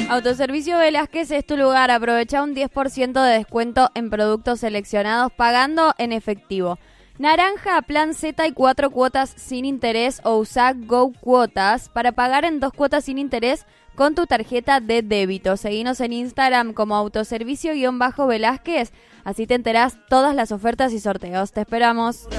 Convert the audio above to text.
Autoservicio Velázquez es tu lugar. Aprovecha un 10% de descuento en productos seleccionados pagando en efectivo. Naranja, plan Z y 4 cuotas sin interés o usa Go Cuotas para pagar en 2 cuotas sin interés con tu tarjeta de débito. Seguinos en Instagram como autoservicio-Velázquez. Así te enterás todas las ofertas y sorteos. Te esperamos.